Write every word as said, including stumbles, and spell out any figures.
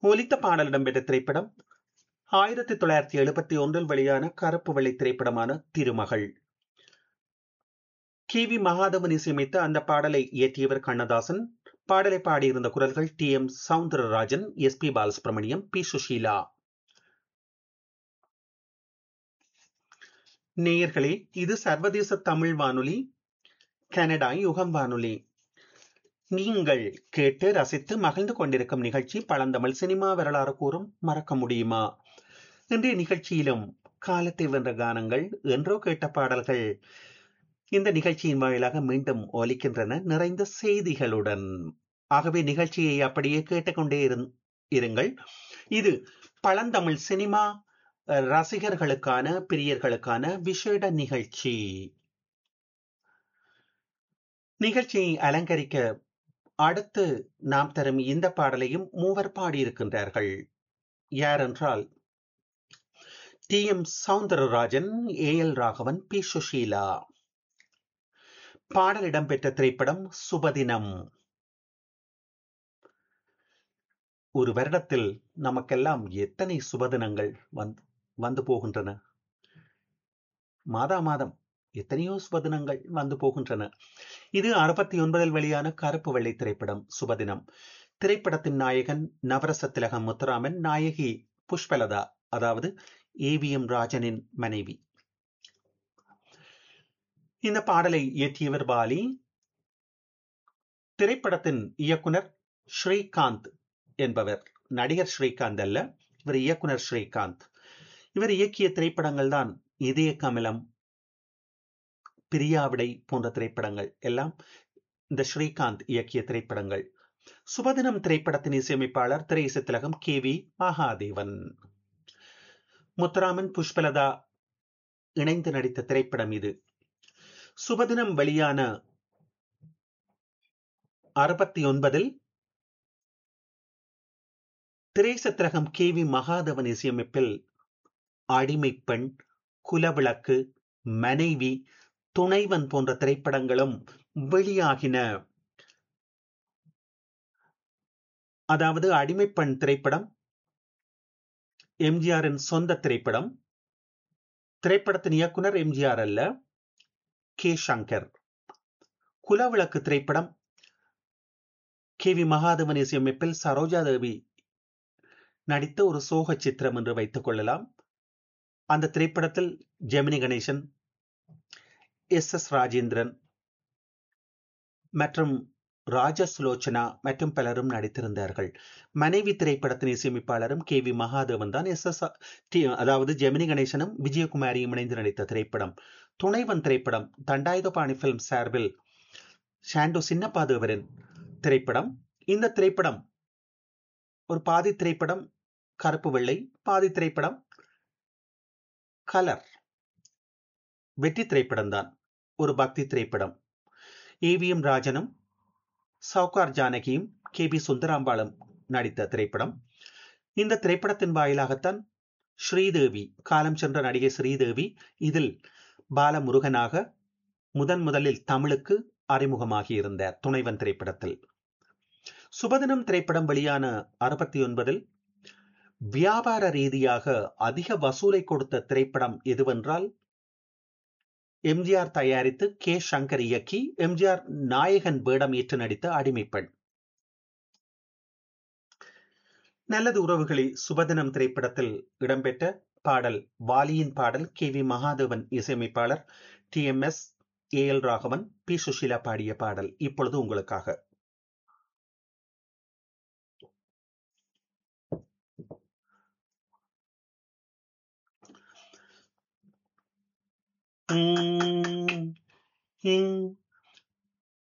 ஒலித்த பாடல் இடம்பெற்ற திரைப்படம் ஆயிரத்தி தொள்ளாயிரத்தி எழுபத்தி ஒன்றில் வெளியான கருப்பு வெள்ளை திரைப்படமான திருமகள். கி வி மகாதேவன் இசையமைத்த அந்த பாடலை இயற்றியவர் கண்ணதாசன். பாடலை பாடியிருந்த குரல்கள் D M Soundararajan, S B Balasubramaniam, B Sushila. நேயர்களே, இது சர்வதேச தமிழ் வானொலி, கனடா யுகம் வானொலி. நீங்கள் கேட்டு ரசித்து மகிழ்ந்து கொண்டிருக்கும் நிகழ்ச்சி பழந்தமிழ் சினிமா வரலாறு கூறும் மறக்க முடியுமா. இன்றைய நிகழ்ச்சியிலும் காலத்தை வென்ற கானங்கள், என்றோ கேட்ட பாடல்கள் இந்த நிகழ்ச்சியின் வாயிலாக மீண்டும் ஒலிக்கின்றன, நிறைந்த செய்திகளுடன். ஆகவே நிகழ்ச்சியை அப்படியே கேட்டுக்கொண்டே இருங்கள். இது பழந்தமிழ் சினிமா ரசிகர்களுக்கான, பிரியர்களுக்கான விசேட நிகழ்ச்சி. நிகழ்ச்சியை அலங்கரிக்க அடுத்து நாம் தரும் இந்த பாடலையும் மூவர் பாடியிருக்கின்றார்கள். யார் என்றால் D M Soundararajan, A L Raghavan, B Sushila. பாடல் இடம்பெற்ற திரைப்படம் சுபதினம். ஒரு வருடத்தில் நமக்கெல்லாம் எத்தனை சுபதினங்கள் வந்து வந்து போகின்றன. மாதா மாதம் எத்தனையோ சுபதினங்கள் வந்து போகின்றன. இது அறுபத்தி ஒன்பதில் வெளியான கருப்பு வெள்ளை திரைப்படம் சுபதினம். திரைப்படத்தின் நாயகன் நவரச திலகம் முத்துராமன், நாயகி புஷ்பலதா, அதாவது ஏ வி எம் ராஜனின் மனைவி. இந்த பாடலை இயற்றியவர் பாலி. திரைப்படத்தின் இயக்குனர் ஸ்ரீகாந்த் என்பவர். நடிகர் ஸ்ரீகாந்த் அல்ல, இவர் இயக்குனர் ஸ்ரீகாந்த். இவர் இயக்கிய திரைப்படங்கள் தான் இதய கமலம், பிரியாவிடை போன்ற திரைப்படங்கள் எல்லாம் இந்த ஸ்ரீகாந்த் இயக்கிய திரைப்படங்கள். சுபதினம் திரைப்படத்தின் இசையமைப்பாளர் திரை இசை திலகம் கே வி மகாதேவன். முத்துராமன், புஷ்பலதா இணைந்து நடித்த திரைப்படம் இது. சுபதினம் வெளியான அறுபத்தி ஒன்பதில் திரை இசை திலகம் கே வி மகாதேவன் இசையமைப்பில் அடிமை பெண், குலவிளக்கு, மனைவி, துணைவன் போன்ற திரைப்படங்களும் வெளியாகின. அதாவது அடிமைப்பெண் திரைப்படம் எம்ஜிஆரின் சொந்த திரைப்படம். திரைப்படத்தின் இயக்குனர் எம்ஜிஆர் அல்ல, கே சங்கர். குலவிளக்கு திரைப்படம் கே வி மகாதேவன் இசையமைப்பில் சரோஜா தேவி நடித்த ஒரு சோக சித்திரம் என்று வைத்துக் கொள்ளலாம். அந்த திரைப்படத்தில் ஜெமினி கணேசன், எஸ் எஸ் ராஜேந்திரன் மற்றும் ராஜசுலோச்சனா மற்றும் பலரும் நடித்திருந்தார்கள். மனைவி திரைப்படத்தின் இசையமைப்பாளரும் கே வி மகாதேவன் தான். எஸ் எஸ் அதாவது ஜெமினி கணேசனும் விஜயகுமாரியும் இணைந்து நடித்த திரைப்படம். துணைவன் திரைப்படம் தண்டாயுதபாணி பிலிம் சார்பில் ஷாண்டோ சின்னப்பாதேவரின் திரைப்படம். இந்த திரைப்படம் ஒரு பாதி திரைப்படம் கருப்பு வெள்ளை, பாதி திரைப்படம் கலர். வெற்றி திரைப்படம் தான், ஒரு பக்தி திரைப்படம். A V M ராஜனும் Sowcar ஜானகியும் K P சுந்தராம்பாளும் நடித்த திரைப்படம். இந்த திரைப்படத்தின் வாயிலாகத்தான் ஸ்ரீதேவி, காலம் சென்ற நடிகை ஸ்ரீதேவி இதில் பாலமுருகனாக முதன் முதலில் தமிழுக்கு அறிமுகமாகி இருந்தார் துணைவன் திரைப்படத்தில். சுபதினம் திரைப்படம் வெளியான அறுபத்தி ஒன்பதில் வியாபார ரீதியாக அதிக வசூலை கொடுத்த திரைப்படம் எதுவென்றால் எம்ஜிஆர் தயாரித்து கே சங்கர் இயக்கி எம்ஜிஆர் நாயகன் வேடம் ஏற்று நடித்த அடிமைப்பெண். நல்லது உறவுகளே, சுபதினம் திரைப்படத்தில் இடம்பெற்ற பாடல் வாலியின் பாடல். கே வி மகாதேவன் இசையமைப்பாளர், D M S, A L Raghavan, B Sushila பாடிய பாடல் இப்பொழுது உங்களுக்காக.